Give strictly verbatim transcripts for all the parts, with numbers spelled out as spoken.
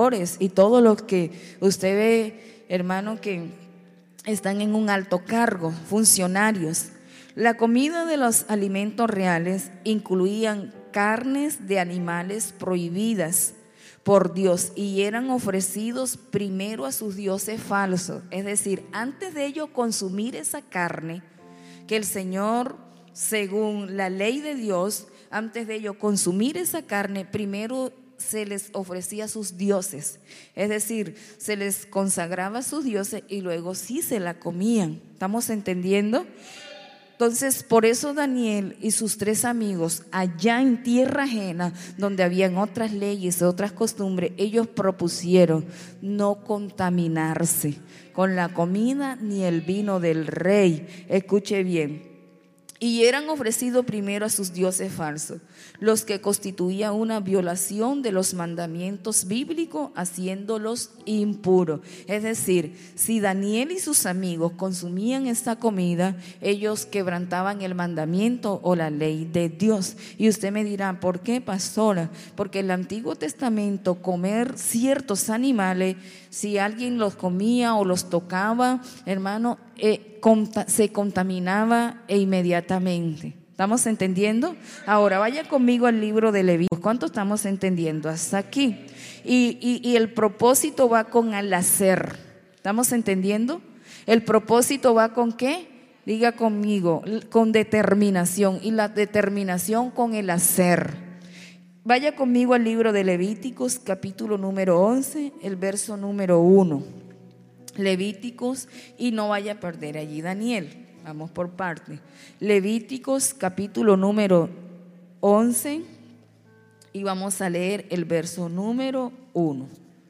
gobernadores y todos los que usted ve, hermano, que están en un alto cargo, funcionarios. La comida de los alimentos reales incluían carnes de animales prohibidas por Dios y eran ofrecidos primero a sus dioses falsos. Es decir, antes de ellos consumir esa carne que el Señor, según la ley de Dios, antes de ellos consumir esa carne, primero se les ofrecía a sus dioses. Es decir, se les consagraba a sus dioses y luego sí se la comían. ¿Estamos entendiendo? Entonces, por eso Daniel y sus tres amigos, allá en tierra ajena, donde habían otras leyes, otras costumbres, ellos propusieron no contaminarse con la comida ni el vino del rey. Escuche bien. Y eran ofrecidos primero a sus dioses falsos, los que constituían una violación de los mandamientos bíblicos, haciéndolos impuros. Es decir, si Daniel y sus amigos consumían esta comida, ellos quebrantaban el mandamiento o la ley de Dios. Y usted me dirá, ¿por qué, pastora? Porque en el Antiguo Testamento comer ciertos animales, si alguien los comía o los tocaba, hermano, eh, se contaminaba e inmediatamente. ¿Estamos entendiendo? Ahora vaya conmigo al libro de Levíticos. ¿Cuánto estamos entendiendo hasta aquí? Y, y, y el propósito va con el hacer. ¿Estamos entendiendo? El propósito va con ¿qué? Diga conmigo, con determinación. Y la determinación con el hacer. Vaya conmigo al libro de Levíticos, capítulo número once, el verso número uno. Levíticos, y no vaya a perder allí Daniel. Vamos por parte. Levíticos capítulo número once y vamos a leer el verso número uno.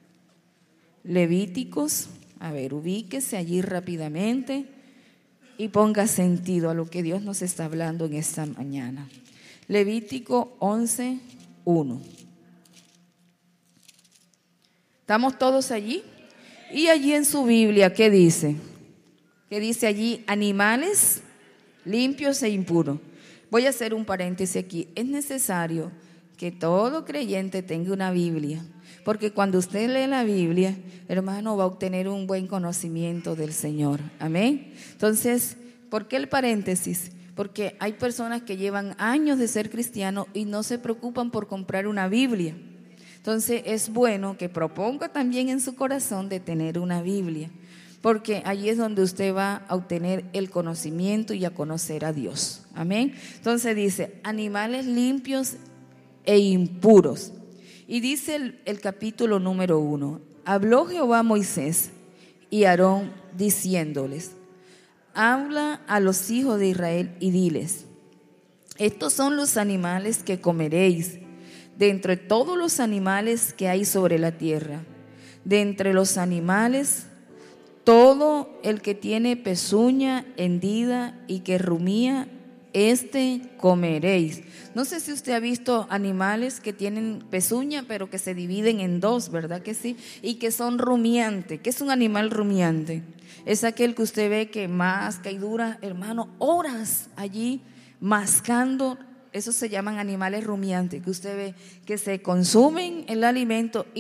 Levíticos, a ver, ubíquese allí rápidamente y ponga sentido a lo que Dios nos está hablando en esta mañana. Levítico once, uno. ¿Estamos todos allí? Y allí en su Biblia, ¿qué dice? ¿Qué dice allí? Animales limpios e impuros. Voy a hacer un paréntesis aquí. Es necesario que todo creyente tenga una Biblia, porque cuando usted lee la Biblia, hermano, va a obtener un buen conocimiento del Señor. Amén. Entonces, ¿por qué el paréntesis? Porque hay personas que llevan años de ser cristianos y no se preocupan por comprar una Biblia. Entonces es bueno que proponga también en su corazón de tener una Biblia, porque allí es donde usted va a obtener el conocimiento y a conocer a Dios. Amén. Entonces dice, animales limpios e impuros. Y dice el, el capítulo número uno, habló Jehová a Moisés y a Aarón diciéndoles, habla a los hijos de Israel y diles, estos son los animales que comeréis de entre todos los animales que hay sobre la tierra. De entre los animales, todo el que tiene pezuña hendida y que rumía, este comeréis. No sé si usted ha visto animales que tienen pezuña, pero que se dividen en dos, ¿verdad que sí? Y que son rumiantes. ¿Qué es un animal rumiante? Es aquel que usted ve que masca y dura, hermano, horas allí mascando. Esos se llaman animales rumiantes, que usted ve que se consumen el alimento